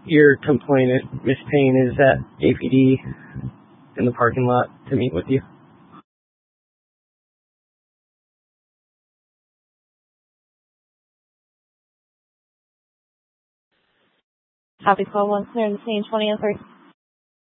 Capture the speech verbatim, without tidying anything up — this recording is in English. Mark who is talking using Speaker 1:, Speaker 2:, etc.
Speaker 1: your complainant, Miss Payne, is at A P D in the parking lot to meet with you.
Speaker 2: Copy twelve one, clear in the scene, twenty and three.